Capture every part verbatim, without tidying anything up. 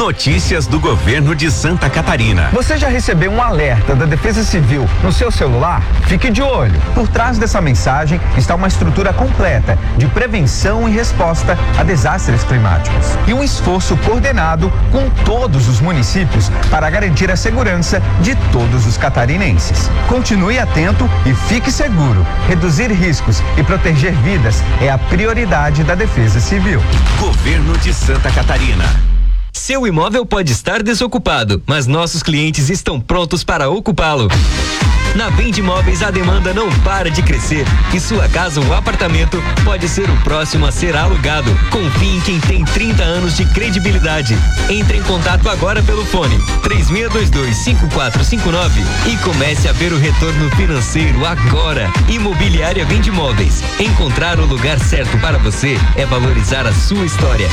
Notícias do governo de Santa Catarina. Você já recebeu um alerta da Defesa Civil no seu celular? Fique de olho. Por trás dessa mensagem está uma estrutura completa de prevenção e resposta a desastres climáticos e um esforço coordenado com todos os municípios para garantir a segurança de todos os catarinenses. Continue atento e fique seguro. Reduzir riscos e proteger vidas é a prioridade da Defesa Civil. Governo de Santa Catarina. Seu imóvel pode estar desocupado, mas nossos clientes estão prontos para ocupá-lo. Na Vende Imóveis a demanda não para de crescer e sua casa ou apartamento pode ser o próximo a ser alugado. Confie em quem tem trinta anos de credibilidade. Entre em contato agora pelo fone três seis dois dois, cinco quatro cinco nove e comece a ver o retorno financeiro agora. Imobiliária Vende Imóveis. Encontrar o lugar certo para você é valorizar a sua história.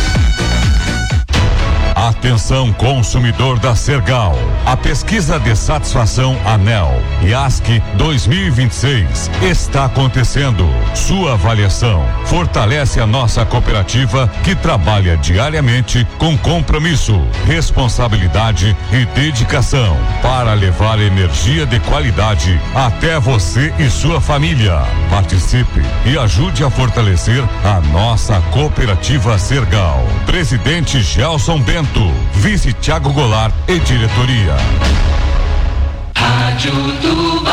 Atenção, consumidor da Sergal. A pesquisa de satisfação ANEEL I A S C dois mil e vinte e seis está acontecendo. Sua avaliação fortalece a nossa cooperativa que trabalha diariamente com compromisso, responsabilidade e dedicação para levar energia de qualidade até você e sua família. Participe e ajude a fortalecer a nossa cooperativa Sergal. Presidente Gelson Bento. Vice Thiago Goulart e diretoria. Rádio Tubá.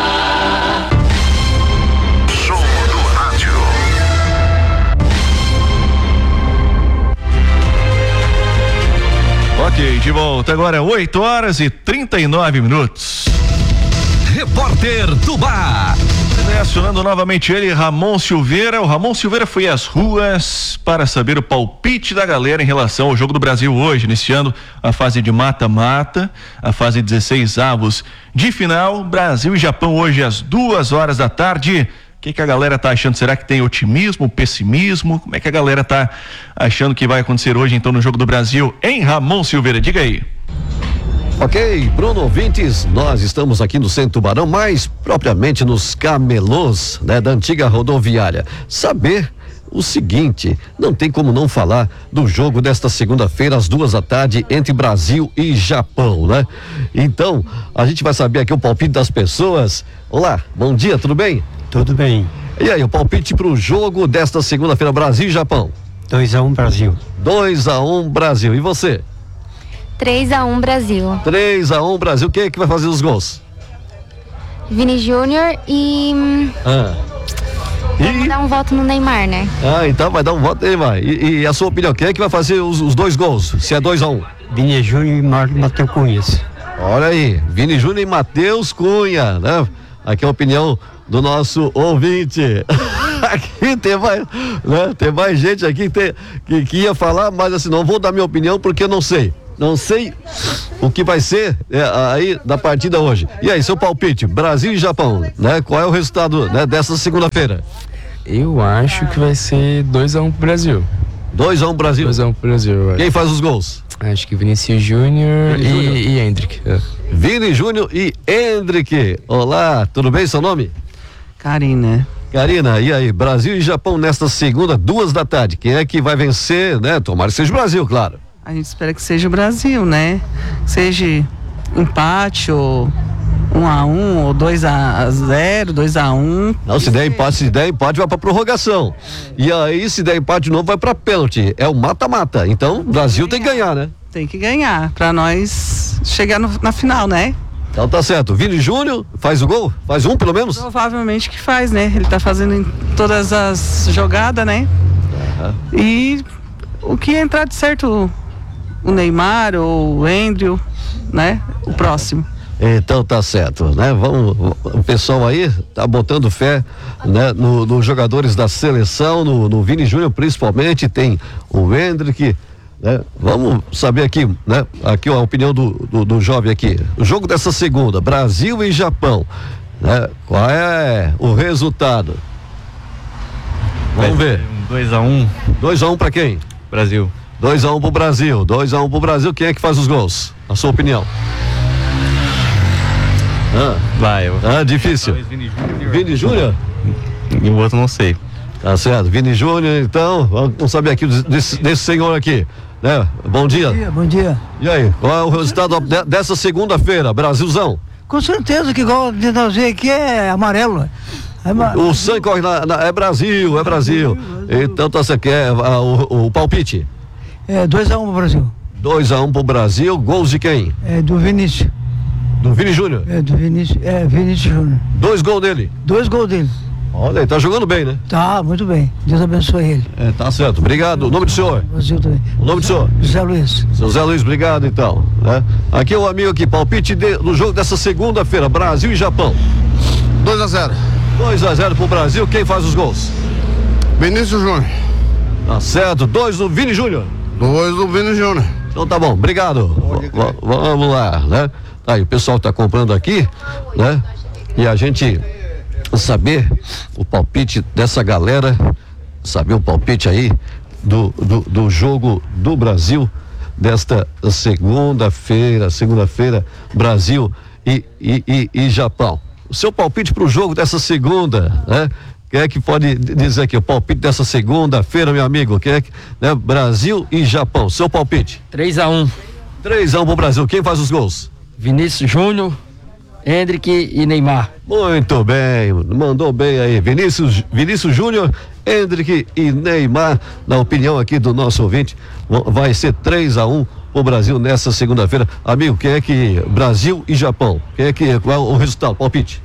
Som do rádio. Ok, de volta agora, oito horas e trinta e nove minutos. Repórter Tubá. Acionando novamente ele, Ramon Silveira. O Ramon Silveira foi às ruas para saber o palpite da galera em relação ao jogo do Brasil hoje, iniciando a fase de mata-mata, a fase dezesseis avos de final. Brasil e Japão hoje às duas horas da tarde. O que que a galera tá achando? Será que tem otimismo, pessimismo? Como é que a galera tá achando que vai acontecer hoje então no jogo do Brasil? Em Ramon Silveira, diga aí. Ok, Bruno, ouvintes, nós estamos aqui no Centro Tubarão, mais propriamente nos camelôs, né, da antiga rodoviária. Saber o seguinte, não tem como não falar do jogo desta segunda-feira às duas da tarde entre Brasil e Japão, né? Então, a gente vai saber aqui o palpite das pessoas. Olá, bom dia, tudo bem? Tudo bem. E aí, o palpite pro jogo desta segunda-feira, Brasil e Japão? dois a um Brasil. dois a um Brasil. E você? três a um Brasil. três a um Brasil. Quem é que vai fazer os gols? Vini Júnior e. Ah. Vamos E... dar um voto no Neymar, né? Ah, então vai dar um voto no Neymar. E, e a sua opinião, quem é que vai fazer os, os dois gols? Se é dois a um? Vini Júnior e Matheus Cunha. Olha aí, Vini Júnior e Matheus Cunha, né? Aqui é a opinião do nosso ouvinte. Aqui tem mais, né? Tem mais gente aqui que, tem, que, que ia falar, mas assim, não vou dar minha opinião porque eu não sei. Não sei o que vai ser é, aí da partida hoje. E aí, seu palpite, Brasil e Japão, né? Qual é o resultado, né, dessa segunda-feira? Eu acho que vai ser dois a um pro Brasil. dois a um Brasil? dois a um pro Brasil. Quem faz os gols? Acho que Vinícius Júnior e, e Hendrick. É. Vini Júnior e Hendrick. Olá, tudo bem, seu nome? Karina. Karina, e aí, Brasil e Japão nesta segunda, duas da tarde. Quem é que vai vencer, né? Tomara que seja o Brasil, claro. A gente espera que seja o Brasil, né? Seja empate ou um a um ou dois a zero, dois a um. Não, se der empate, se der empate vai pra prorrogação. E aí, se der empate de novo, vai pra pênalti. É o mata-mata. Então, o Brasil tem que ganhar, né? Tem que ganhar, pra nós chegar no, na final, né? Então tá certo. Vini Júnior faz o gol? Faz um, pelo menos? Provavelmente que faz, né? Ele tá fazendo em todas as jogadas, né? Uhum. E o que entrar de certo, o Neymar ou o Andrew, né? O próximo. Então tá certo, né? Vamos, o pessoal aí tá botando fé, né? Nos no jogadores da seleção, no, no Vini Júnior principalmente, tem o Hendrick, né? Vamos saber aqui, né? Aqui ó, a opinião do, do, do jovem aqui. O jogo dessa segunda, Brasil e Japão, né? Qual é o resultado? Vamos ver. dois a um. dois a um pra quem? Brasil. dois a um pro Brasil. dois a um pro Brasil. Quem é que faz os gols? A sua opinião? Ah, Vai, eu... ah difícil. Vini Júnior? E o outro não sei. Tá certo. Vini Júnior, então, vamos saber aqui desse, desse senhor aqui. né? Bom dia. Bom dia, bom dia. E aí, qual é o resultado de, dessa segunda-feira, Brasilzão? Com certeza que igual nós vemos aqui é amarelo. É ma... O sangue corre na, na, é Brasil, é Brasil. Então tá, você quer uh, o, o palpite? É dois a um pro Brasil. dois a um pro Brasil, gols de quem? É do Vinícius. Do Vini Júnior? É do Vinícius, é Vinícius Júnior. Dois gols dele? Dois gols dele. Olha, ele tá jogando bem, né? Tá, muito bem. Deus abençoe ele. É, tá certo. Obrigado. O nome do senhor? Brasil também. O nome do senhor? José Luiz. Seu Zé Luiz, obrigado então. Né? Aqui o amigo aqui, palpite de, do jogo dessa segunda-feira, Brasil e Japão. dois a zero. dois a zero pro Brasil, quem faz os gols? Vinícius Júnior. Tá certo, dois do Vini Júnior. Dois do Vini Júnior. Então tá bom, obrigado. V vamos lá, né? Tá aí, o pessoal tá comprando aqui, né? E a gente saber o palpite dessa galera, saber o palpite aí do, do, do jogo do Brasil desta segunda-feira, segunda-feira, Brasil e, e, e, e Japão. O seu palpite pro jogo dessa segunda, né? Quem é que pode dizer aqui o palpite dessa segunda-feira, meu amigo? Quem é que, né? Brasil e Japão, seu palpite? três a um. três a um pro Brasil, quem faz os gols? Vinícius Júnior, Hendrick e Neymar. Muito bem, mandou bem aí. Vinícius, Vinícius Júnior, Hendrick e Neymar, na opinião aqui do nosso ouvinte, vai ser três a um o Brasil nessa segunda-feira. Amigo, quem é que, Brasil e Japão, quem é que, qual é o resultado, palpite?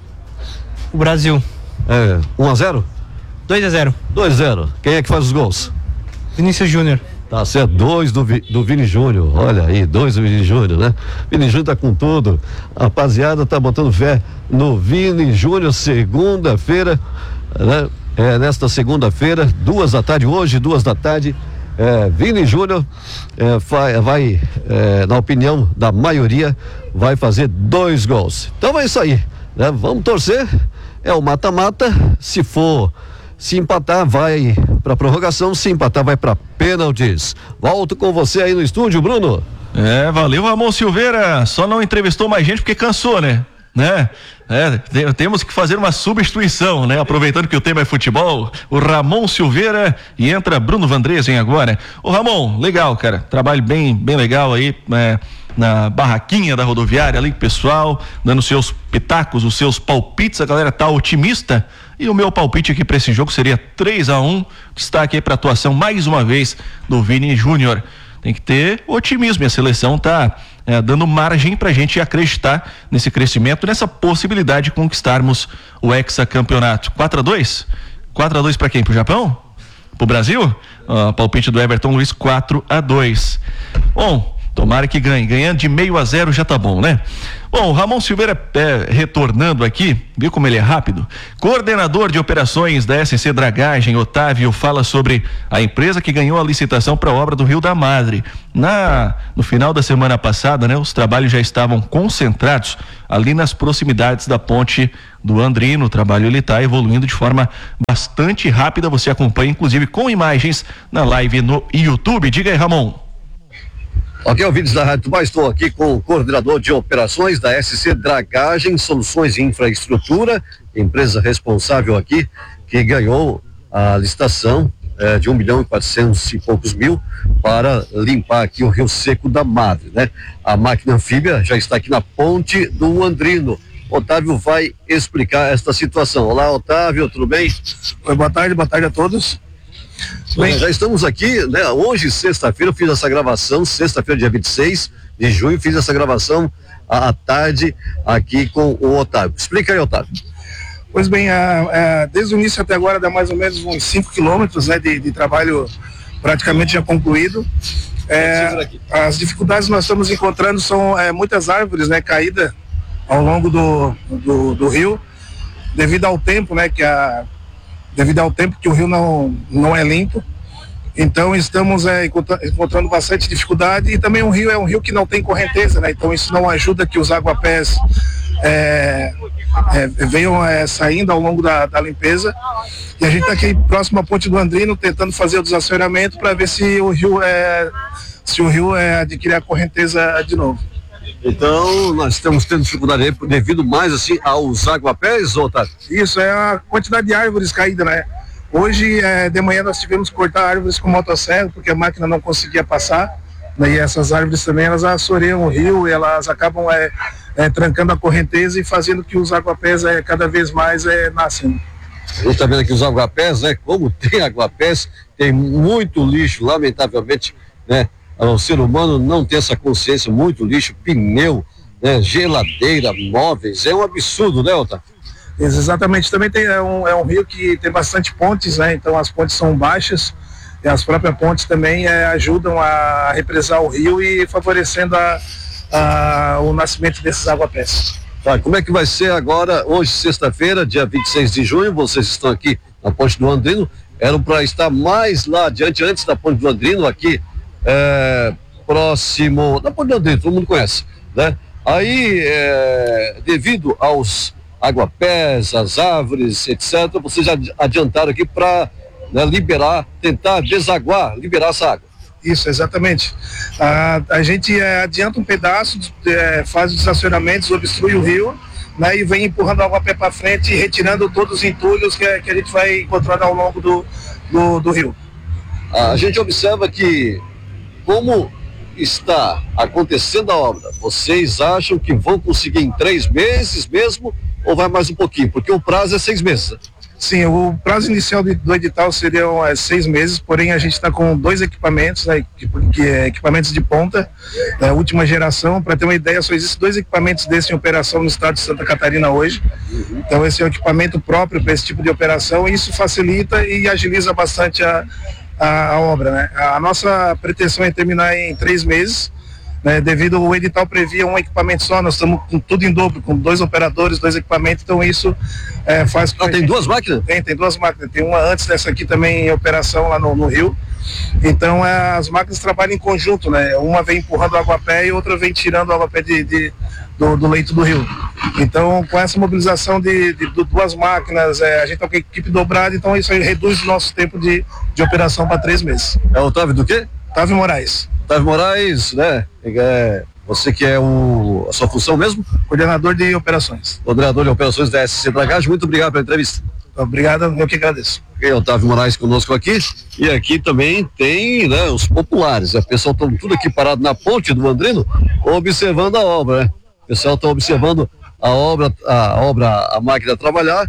O Brasil. É, um a zero? dois a zero. dois a zero. Quem é que faz os gols? Vinícius Júnior. Tá certo, dois do, do Vini Júnior, olha aí, dois do Vini Júnior, né? Vini Júnior tá com tudo, a rapaziada tá botando fé no Vini Júnior, segunda-feira, né? É, nesta segunda-feira, duas da tarde, hoje, duas da tarde, é, Vini Júnior é, vai, vai é, na opinião da maioria, vai fazer dois gols. Então é isso aí, né? Vamos torcer, é o mata-mata, se for, se empatar vai para prorrogação, se empatar vai para pênaltis. Volto com você aí no estúdio, Bruno. É, valeu, Ramon Silveira, só não entrevistou mais gente porque cansou, né? Né? É, tem, temos que fazer uma substituição, né? Aproveitando que o tema é futebol, o Ramon Silveira e entra Bruno Vandresen agora. Ô Ramon, legal, cara, trabalho bem, bem legal aí, é, na barraquinha da rodoviária ali, pessoal, dando seus pitacos, os seus palpites, a galera tá otimista, e o meu palpite aqui para esse jogo seria três a um, destaque aí pra atuação mais uma vez do Vini Júnior. Tem que ter otimismo, e a seleção tá é, dando margem pra gente acreditar nesse crescimento, nessa possibilidade de conquistarmos o hexacampeonato. quatro a dois? quatro a dois pra quem? Pro Japão? Pro Brasil? Ah, palpite do Everton Luiz, quatro a dois. Bom, tomara que ganhe, ganhando de meio a zero já tá bom, né? Bom, o Ramon Silveira é, retornando aqui, viu como ele é rápido? Coordenador de operações da S C Dragagem, Otávio, fala sobre a empresa que ganhou a licitação para a obra do Rio da Madre. Na, no final da semana passada, né, os trabalhos já estavam concentrados ali nas proximidades da ponte do Andrino. O trabalho ele está evoluindo de forma bastante rápida, você acompanha inclusive com imagens na live no YouTube. Diga aí, Ramon. Ok, ouvintes da Rádio Tubá, estou aqui com o coordenador de operações da S C Dragagem, Soluções e Infraestrutura, empresa responsável aqui, que ganhou a licitação eh, de um milhão e quatrocentos e poucos mil para limpar aqui o Rio Seco da Madre, né? A máquina anfíbia já está aqui na ponte do Andrino. Otávio vai explicar esta situação. Olá, Otávio, tudo bem? Oi, boa tarde, boa tarde a todos. Bem, já estamos aqui, né? Hoje, sexta-feira, eu fiz essa gravação, sexta-feira, dia vinte e seis de junho, fiz essa gravação à, à tarde aqui com o Otávio. Explica aí, Otávio. Pois bem, a, a, desde o início até agora dá mais ou menos uns cinco quilômetros, né, de, de trabalho praticamente já concluído. É, as dificuldades que nós estamos encontrando são é, muitas árvores, né, caídas ao longo do, do, do rio, devido ao tempo, né, que a devido ao tempo que o rio não, não é limpo. Então estamos é, encontrando bastante dificuldade, e também o rio é um rio que não tem correnteza, né? Então isso não ajuda que os aguapés é, é, venham é, saindo ao longo da, da limpeza. E a gente está aqui próximo à ponte do Andrino, tentando fazer o desassoreamento para ver se o rio é, se o rio é, adquirir a correnteza de novo. Então, nós estamos tendo dificuldade aí devido mais assim aos aguapés, Otávio? Isso, é a quantidade de árvores caídas, né? Hoje, é, de manhã, nós tivemos que cortar árvores com motosserra, porque a máquina não conseguia passar. E essas árvores também, elas assoreiam o rio, e elas acabam é, é, trancando a correnteza e fazendo que os aguapés é, cada vez mais é, nascem. A gente está vendo aqui os aguapés, né? Como tem aguapés, tem muito lixo, lamentavelmente, né? O ser humano não tem essa consciência, muito lixo, pneu, né? Geladeira, móveis, é um absurdo, né, Otávio? Exatamente, também tem, é, um, é um rio que tem bastante pontes, né? Então as pontes são baixas, e as próprias pontes também é, ajudam a represar o rio e favorecendo a, a, o nascimento desses aguapés. Tá, como é que vai ser agora, hoje, sexta-feira, dia vinte e seis de junho, vocês estão aqui na Ponte do Andrino, eram para estar mais lá adiante, antes da Ponte do Andrino, aqui, é, próximo da Ponte do Andrino, todo mundo conhece, né? Aí, é, devido aos aguapés, as árvores, etcétera, vocês já adiantaram aqui para, né, liberar, tentar desaguar, liberar essa água. Isso, exatamente. A, a gente é, adianta um pedaço, é, faz os estacionamentos, obstrui o rio, né, e vem empurrando a água pé para frente e retirando todos os entulhos que, que a gente vai encontrando ao longo do, do, do rio. A gente observa que, como está acontecendo a obra, vocês acham que vão conseguir em três meses mesmo, ou vai mais um pouquinho? Porque o prazo é seis meses. Né? Sim, o prazo inicial do edital seriam é, seis meses, porém a gente está com dois equipamentos, né, que, que é, equipamentos de ponta, é, última geração. Para ter uma ideia, só existem dois equipamentos desses em operação no estado de Santa Catarina hoje. Então esse é um equipamento próprio para esse tipo de operação, e isso facilita e agiliza bastante a, a, a obra. Né? A nossa pretensão é terminar em três meses. Né, devido ao edital previa um equipamento só, nós estamos com tudo em dobro, com dois operadores, dois equipamentos, então isso é, faz... Ah, tem gente... duas máquinas? Tem, tem duas máquinas, tem uma antes dessa aqui também em operação lá no, no Rio, então é, as máquinas trabalham em conjunto, né, uma vem empurrando o aguapé e outra vem tirando o aguapé de, de, do, do leito do rio. Então com essa mobilização de, de, de duas máquinas, é, a gente está com a equipe dobrada, então isso aí reduz o nosso tempo de, de operação para três meses. É o Otávio do quê? Otávio Moraes. Otávio Moraes, né? É, você que é o, a sua função mesmo? Coordenador de operações. Coordenador de operações da S C Dragagem, muito obrigado pela entrevista. Obrigado, eu que agradeço. Ok, Otávio Moraes conosco aqui, e aqui também tem, né, os populares, o pessoal está tudo aqui parado na ponte do Andrino, observando a obra, né? O pessoal está observando a obra, a obra, a máquina trabalhar,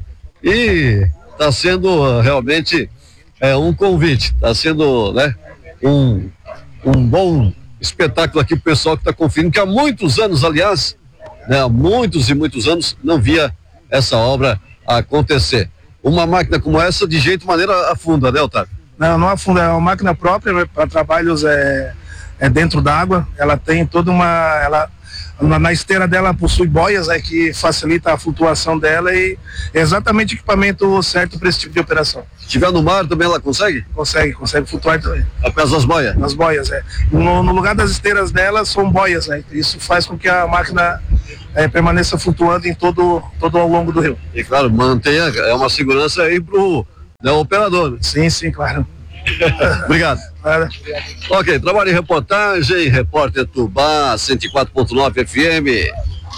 e está sendo uh, realmente é, um convite, está sendo, né, um um bom espetáculo aqui pro pessoal que está conferindo, que há muitos anos, aliás, né, há muitos e muitos anos, não via essa obra acontecer. Uma máquina como essa, de jeito maneira, afunda, né, Otávio? Não, não afunda, é uma máquina própria para trabalhos é, é dentro d'água, ela tem toda uma... Ela, na, na esteira dela possui boias, né, que facilita a flutuação dela, e é exatamente o equipamento certo para esse tipo de operação. Se estiver no mar também ela consegue? Consegue, consegue flutuar também. Apenas nas boias? Nas boias, é. No, no lugar das esteiras dela são boias, né? Isso faz com que a máquina é, permaneça flutuando em todo, todo ao longo do rio. E claro, mantenha, é uma segurança aí pro, né, operador. Né? Sim, sim, claro. Obrigado. Claro. Ok, trabalho em reportagem, repórter Tubá, cento e quatro ponto nove F M.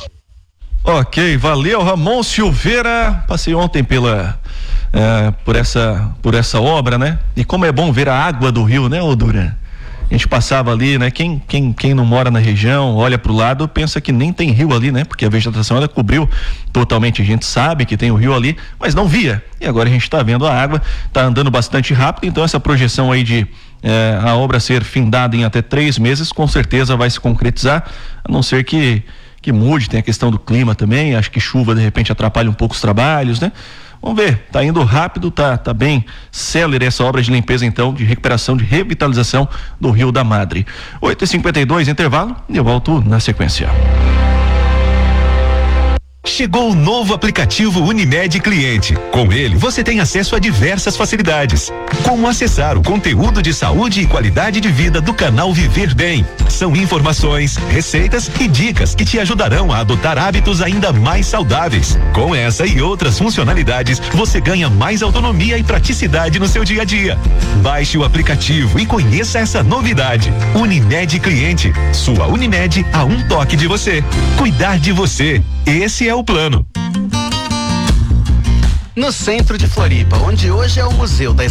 Ok, valeu, Ramon Silveira. Passei ontem pela é, por essa por essa obra, né? E como é bom ver a água do rio, né, ô Duran? A gente passava ali, né? Quem, quem, quem não mora na região, olha pro lado, pensa que nem tem rio ali, né? Porque a vegetação ela cobriu totalmente. A gente sabe que tem o rio ali, mas não via. E agora a gente tá vendo a água, tá andando bastante rápido, então essa projeção aí de é, a obra ser findada em até três meses, com certeza vai se concretizar, a não ser que que mude, tem a questão do clima também, acho que chuva de repente atrapalha um pouco os trabalhos, né? Vamos ver, tá indo rápido, tá, tá bem célere essa obra de limpeza então, de recuperação, de revitalização do Rio da Madre. oito e cinquenta e dois, intervalo, e eu volto na sequência. Chegou o novo aplicativo Unimed Cliente. Com ele, você tem acesso a diversas facilidades, como acessar o conteúdo de saúde e qualidade de vida do canal Viver Bem. São informações, receitas e dicas que te ajudarão a adotar hábitos ainda mais saudáveis. Com essa e outras funcionalidades, você ganha mais autonomia e praticidade no seu dia a dia. Baixe o aplicativo e conheça essa novidade. Unimed Cliente. Sua Unimed a um toque de você. Cuidar de você. Esse é o plano. No centro de Floripa, onde hoje é o Museu da